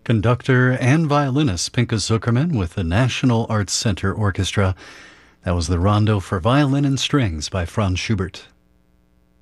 Conductor and violinist Pinka Zukerman with the National Arts Center Orchestra. That was the Rondo for Violin and Strings by Franz Schubert.